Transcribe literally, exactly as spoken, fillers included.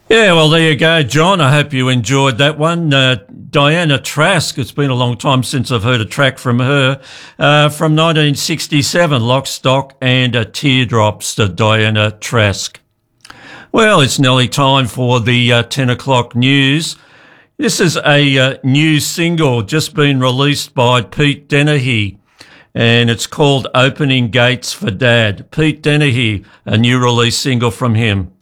Yeah, well, there you go, John. I hope you enjoyed that one. Uh, Diana Trask, it's been a long time since I've heard a track from her, uh, from nineteen sixty-seven, Lock, Stock and uh, Teardrops to Diana Trask. Well, it's nearly time for the uh, ten o'clock news. This is a uh, new single just been released by Pete Dennehy, and it's called Opening Gates for Dad. Pete Dennehy, a new release single from him.